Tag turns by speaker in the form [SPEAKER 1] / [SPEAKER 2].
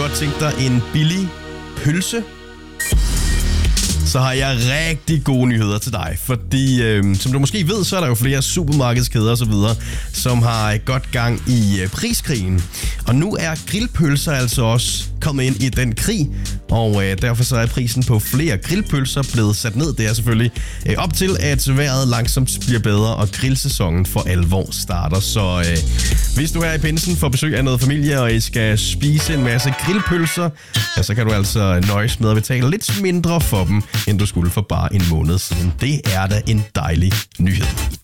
[SPEAKER 1] godt tænke dig en billig pølse, så har jeg rigtig gode nyheder til dig. Fordi, som du måske ved, så er der jo flere supermarkedskæder og så videre, som har godt gang i priskrigen. Og nu er grillpølser altså også kommet ind i den krig, og derfor så er prisen på flere grillpølser blevet sat ned. Det er selvfølgelig op til, at vejret langsomt bliver bedre, og grillsæsonen for alvor starter. Så hvis du her i pinsen får besøg af noget familie, og I skal spise en masse grillpølser, ja, så kan du altså nøjes med at betale lidt mindre for dem, end du skulle for bare en måned siden. Det er da en dejlig nyhed.